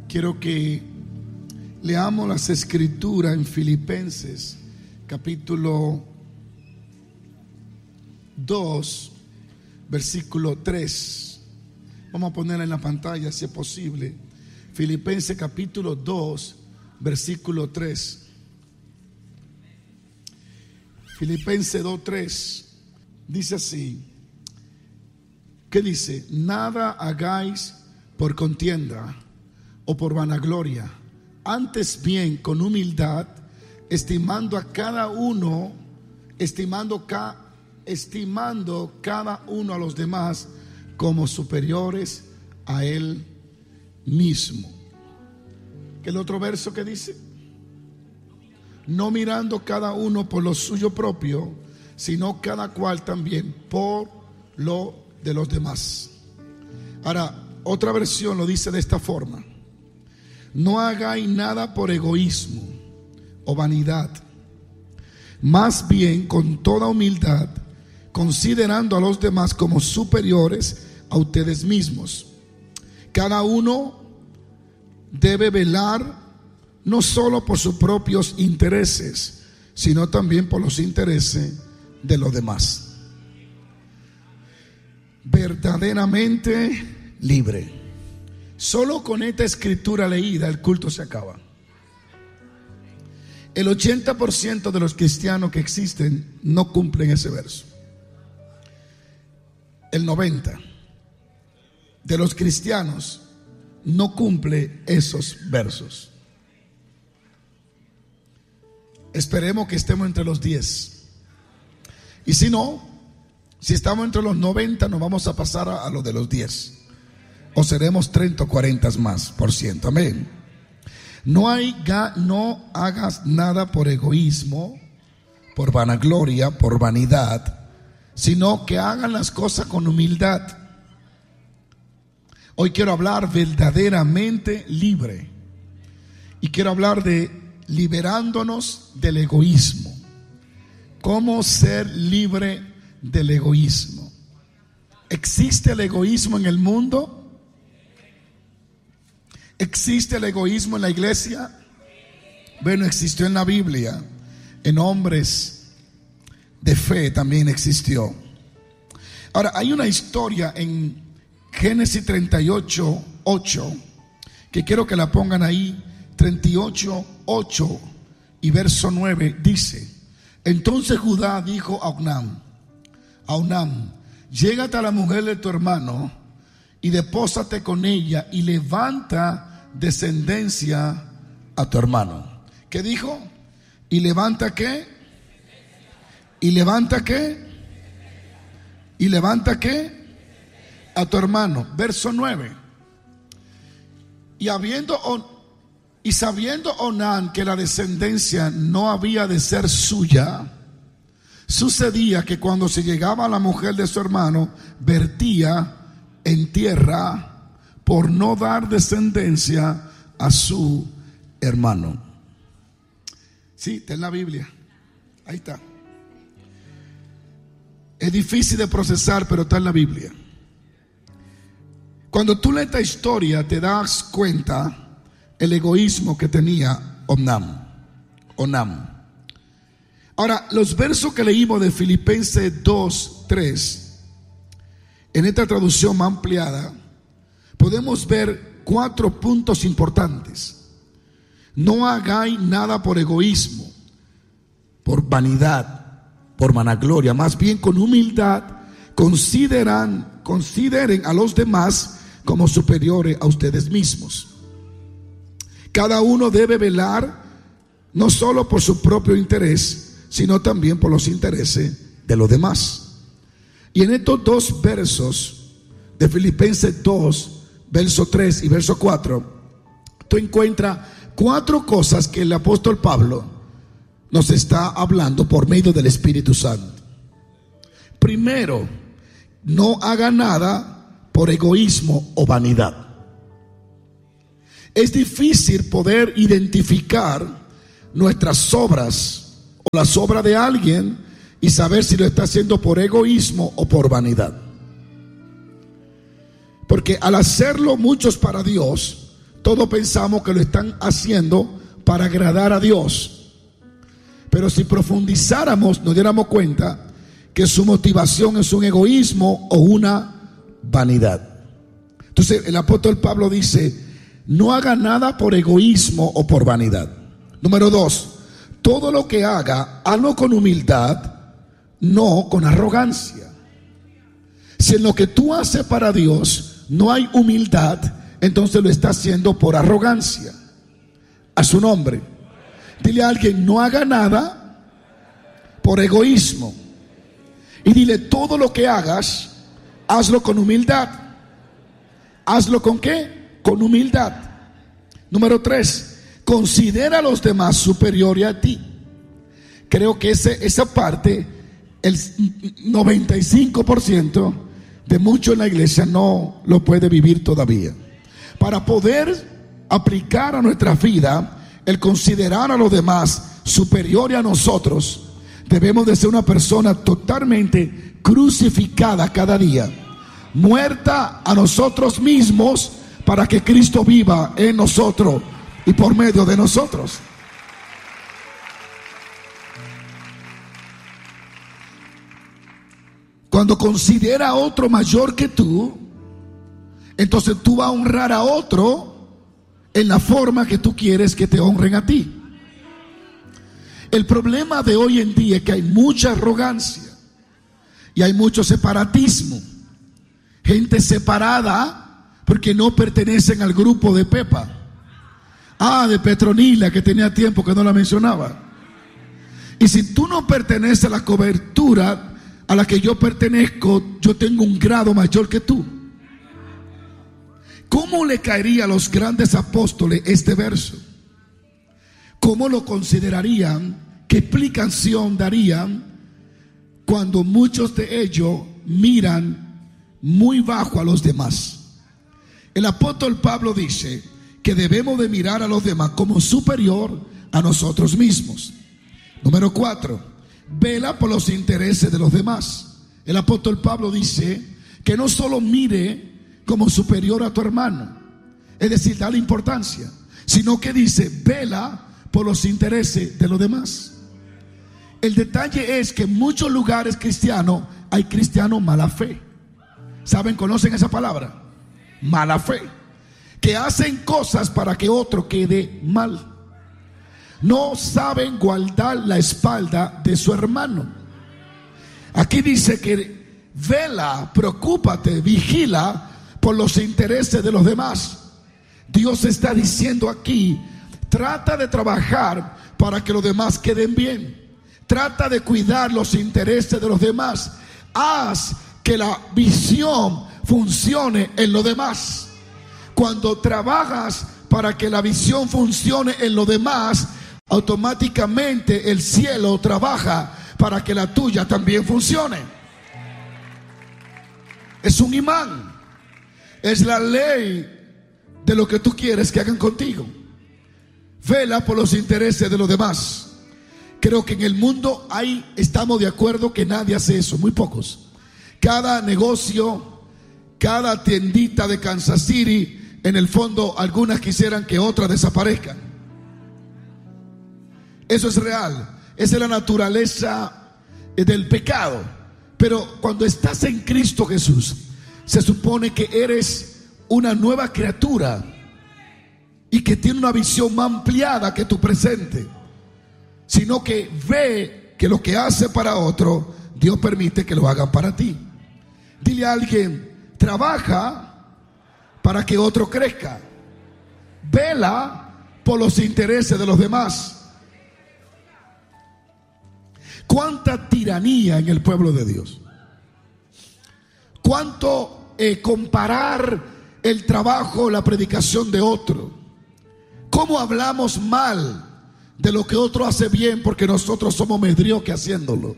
Quiero que leamos las escrituras en Filipenses capítulo 2, versículo 3. Vamos a ponerla en la pantalla si es posible. Filipenses capítulo 2, versículo 3. Filipenses 2:3 dice así. ¿Qué dice? Nada hagáis por contienda o por vanagloria, antes bien con humildad, estimando cada uno a los demás como superiores a él mismo. ¿Qué es el otro verso que dice? No mirando cada uno por lo suyo propio, sino cada cual también por lo de los demás. Ahora, otra versión lo dice de esta forma: no hagáis nada por egoísmo o vanidad, más bien con toda humildad, considerando a los demás como superiores a ustedes mismos. Cada uno debe velar no solo por sus propios intereses, sino también por los intereses de los demás. Verdaderamente libre. Solo con esta escritura leída el culto se acaba. El 80% de los cristianos que existen no cumplen ese verso. El 90% de los cristianos no cumple esos versos. Esperemos que estemos entre los 10. Y si no, si estamos entre los 90, nos vamos a pasar a lo de los 10. O seremos 30 o 40 más por ciento. Amén. No hagas nada por egoísmo, por vanagloria, por vanidad, sino que hagan las cosas con humildad. Hoy quiero hablar verdaderamente libre. Y quiero hablar de liberándonos del egoísmo. ¿Cómo ser libre del egoísmo? ¿Existe el egoísmo en el mundo? ¿Existe el egoísmo en la iglesia? Bueno, existió en la Biblia. En hombres de fe también existió. Ahora, hay una historia en Génesis 38:8 que quiero que la pongan ahí. 38:8 y verso 9 dice: entonces Judá dijo a Onam, llégate a la mujer de tu hermano y depósate con ella y levanta descendencia a tu hermano. ¿Qué dijo? ¿Y levanta qué? ¿Y levanta qué? ¿Y levanta qué? A tu hermano. Verso 9. Y sabiendo Onán que la descendencia no había de ser suya, sucedía que cuando se llegaba a la mujer de su hermano, vertía en tierra por no dar descendencia a su hermano. Sí, está en la Biblia. Ahí está. Es difícil de procesar, pero está en la Biblia. Cuando tú lees esta historia, te das cuenta el egoísmo que tenía Onam. Ahora, los versos que leímos de Filipenses 2:3, en esta traducción más ampliada, podemos ver 4 puntos importantes. No hagáis nada por egoísmo, por vanidad, por vanagloria, más bien con humildad, consideren a los demás como superiores a ustedes mismos. Cada uno debe velar no solo por su propio interés, sino también por los intereses de los demás. Y en estos 2 versos de Filipenses 2, verso 3 y verso 4, tú encuentras 4 cosas que el apóstol Pablo nos está hablando por medio del Espíritu Santo. Primero, no haga nada por egoísmo o vanidad. Es difícil poder identificar nuestras obras o las obras de alguien y saber si lo está haciendo por egoísmo o por vanidad. Porque al hacerlo muchos para Dios, todos pensamos que lo están haciendo para agradar a Dios. Pero si profundizáramos, nos diéramos cuenta que su motivación es un egoísmo o una vanidad. Entonces el apóstol Pablo dice: no haga nada por egoísmo o por vanidad. Número 2, todo lo que haga, hazlo con humildad, no con arrogancia. Si en lo que tú haces para Dios no hay humildad, entonces lo está haciendo por arrogancia. A su nombre. Dile a alguien: no haga nada por egoísmo. Y dile: todo lo que hagas, hazlo con humildad. ¿Hazlo con qué? Con humildad. Número 3, considera a los demás superiores a ti. Creo que esa parte, el 95% de muchos en la iglesia no lo puede vivir todavía. Para poder aplicar a nuestra vida el considerar a los demás superiores a nosotros, debemos de ser una persona totalmente crucificada cada día, muerta a nosotros mismos, para que Cristo viva en nosotros y por medio de nosotros. Cuando considera a otro mayor que tú, entonces tú vas a honrar a otro en la forma que tú quieres que te honren a ti. El problema de hoy en día es que hay mucha arrogancia y hay mucho separatismo. Gente separada porque no pertenecen al grupo de Pepa. De Petronila, que tenía tiempo que no la mencionaba. Y si tú no perteneces a la cobertura a la que yo pertenezco, yo tengo un grado mayor que tú. ¿Cómo le caería a los grandes apóstoles este verso? ¿Cómo lo considerarían? ¿Qué explicación darían cuando muchos de ellos miran muy bajo a los demás? El apóstol Pablo dice que debemos de mirar a los demás como superior a nosotros mismos. Número 4, vela por los intereses de los demás. El apóstol Pablo dice que no solo mire como superior a tu hermano, es decir, dale importancia, sino que dice: vela por los intereses de los demás. El detalle es que en muchos lugares cristianos hay cristianos mala fe. ¿Saben? ¿Conocen esa palabra? Mala fe. Que hacen cosas para que otro quede mal. No saben guardar la espalda de su hermano. Aquí dice que vela, preocúpate, vigila por los intereses de los demás. Dios está diciendo aquí: trata de trabajar para que los demás queden bien. Trata de cuidar los intereses de los demás. Haz que la visión funcione en los demás. Cuando trabajas para que la visión funcione en los demás, automáticamente el cielo trabaja para que la tuya también funcione. Es un imán. Es la ley de lo que tú quieres que hagan contigo. Vela por los intereses de los demás. Creo que en el mundo estamos de acuerdo que nadie hace eso, muy pocos. Cada negocio, cada tiendita de Kansas City, en el fondo algunas quisieran que otras desaparezcan. Eso es real. Esa es la naturaleza del pecado. Pero cuando estás en Cristo Jesús, se supone que eres una nueva criatura y que tiene una visión más ampliada que tu presente, sino que ve que lo que hace para otro, Dios permite que lo hagan para ti. Dile a alguien: trabaja para que otro crezca. Vela por los intereses de los demás. ¿Cuánta tiranía en el pueblo de Dios? ¿Cuánto comparar el trabajo, la predicación de otro? ¿Cómo hablamos mal de lo que otro hace bien porque nosotros somos mediocres haciéndolo?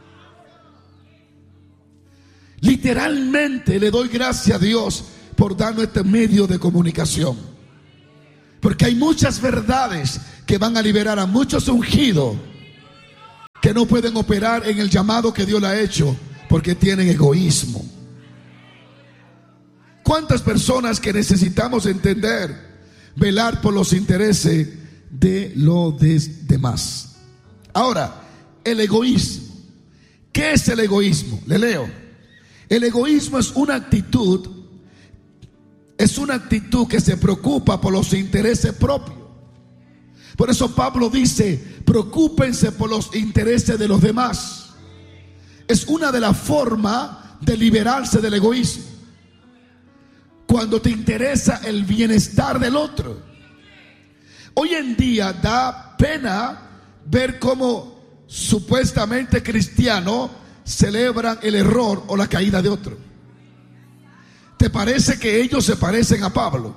Literalmente le doy gracias a Dios por darnos este medio de comunicación, porque hay muchas verdades que van a liberar a muchos ungidos que no pueden operar en el llamado que Dios le ha hecho porque tienen egoísmo. ¿Cuántas personas que necesitamos entender velar por los intereses de los demás. Ahora, el egoísmo. ¿Qué es el egoísmo? Le leo. El egoísmo es una actitud que se preocupa por los intereses propios. Por eso Pablo dice, preocúpense por los intereses de los demás. Es una de las formas de liberarse del egoísmo. Cuando te interesa el bienestar del otro. Hoy en día da pena ver cómo supuestamente cristianos celebran el error o la caída de otro. ¿Te parece que ellos se parecen a Pablo?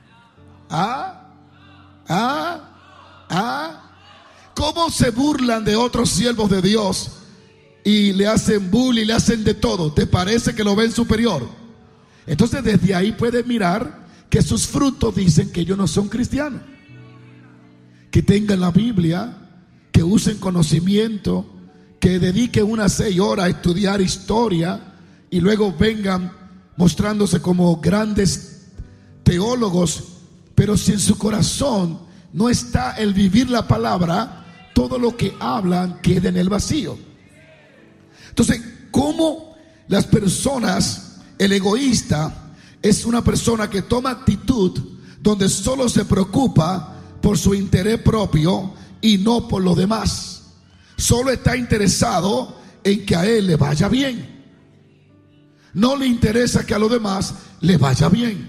¿Cómo se burlan de otros siervos de Dios y le hacen bullying, le hacen de todo? ¿Te parece que lo ven superior? Entonces desde ahí puedes mirar que sus frutos dicen que ellos no son cristianos. Que tengan la Biblia, que usen conocimiento, que dediquen unas 6 horas a estudiar historia y luego vengan mostrándose como grandes teólogos, pero si en su corazón no está el vivir la palabra, todo lo que hablan queda en el vacío. Entonces, ¿cómo las personas, el egoísta es una persona que toma actitud donde solo se preocupa por su interés propio y no por los demás? Solo está interesado en que a él le vaya bien. No le interesa que a los demás le vaya bien.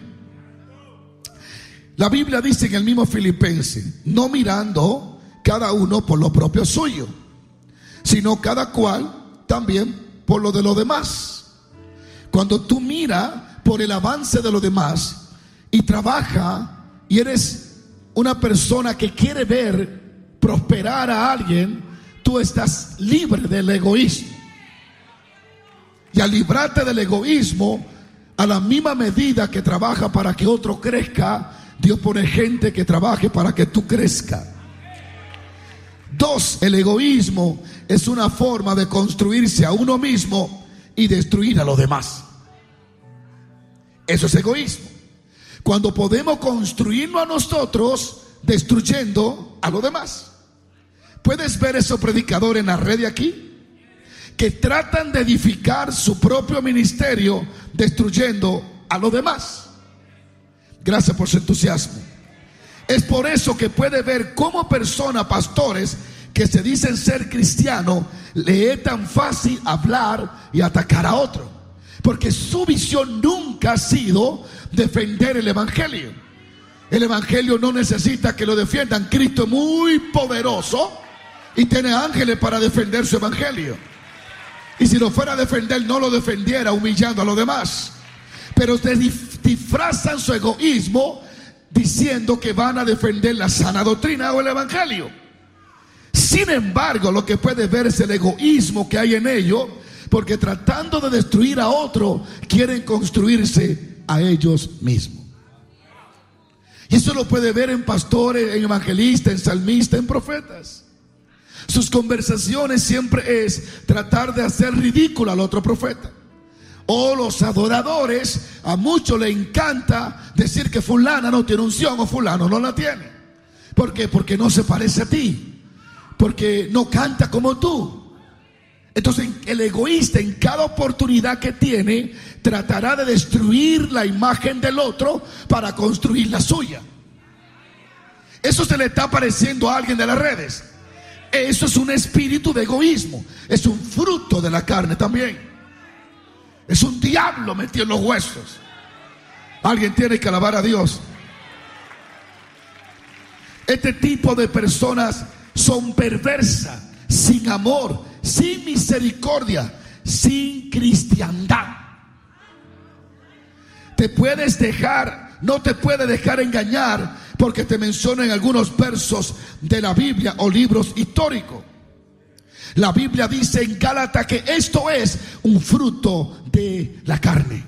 La Biblia dice en el mismo Filipenses, no mirando cada uno por lo propio suyo, sino cada cual también por lo de los demás. Cuando tú miras por el avance de los demás y trabaja y eres una persona que quiere ver prosperar a alguien, tú estás libre del egoísmo. Y al librarte del egoísmo, a la misma medida que trabaja para que otro crezca, Dios pone gente que trabaje para que tú crezcas. 2, el egoísmo es una forma de construirse a uno mismo y destruir a los demás. Eso es egoísmo. Cuando podemos construirnos a nosotros destruyendo a los demás. ¿Puedes ver esos predicadores en la red de aquí? Que tratan de edificar su propio ministerio destruyendo a los demás. Gracias por su entusiasmo. Es por eso que puede ver cómo personas, pastores que se dicen ser cristianos, le es tan fácil hablar y atacar a otro, porque su visión nunca ha sido defender el evangelio. El evangelio no necesita que lo defiendan. Cristo es muy poderoso y tiene ángeles para defender su evangelio. Y si lo fuera a defender, no lo defendiera humillando a los demás. Pero disfrazan su egoísmo diciendo que van a defender la sana doctrina o el evangelio. Sin embargo, lo que puede ver es el egoísmo que hay en ellos, porque tratando de destruir a otro, quieren construirse a ellos mismos. Y eso lo puede ver en pastores, en evangelistas, en salmistas, en profetas. Sus conversaciones siempre es tratar de hacer ridículo al otro profeta. O los adoradores, a muchos les encanta decir que fulana no tiene unción o fulano no la tiene. ¿Por qué? Porque no se parece a ti, porque no canta como tú. Entonces el egoísta en cada oportunidad que tiene tratará de destruir la imagen del otro para construir la suya. Eso se le está pareciendo a alguien de las redes. Eso es un espíritu de egoísmo. Es un fruto de la carne también. Es un diablo metido en los huesos. Alguien tiene que alabar a Dios. Este tipo de personas son perversas, sin amor, sin misericordia, sin cristiandad. No te puede dejar engañar porque te mencionan algunos versos de la Biblia o libros históricos. La Biblia dice en Gálatas que esto es un fruto de la carne.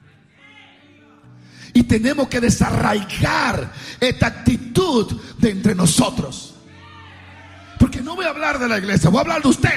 Y tenemos que desarraigar esta actitud de entre nosotros. Porque no voy a hablar de la iglesia, voy a hablar de usted.